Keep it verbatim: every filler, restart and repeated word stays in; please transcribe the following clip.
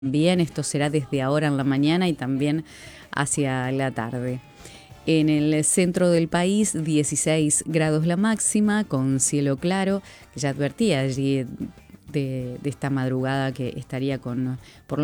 Bien, esto será desde ahora en la mañana y también hacia la tarde. En el centro del país, dieciséis grados la máxima, con cielo claro. Ya advertía allí de, de esta madrugada que estaría con por lo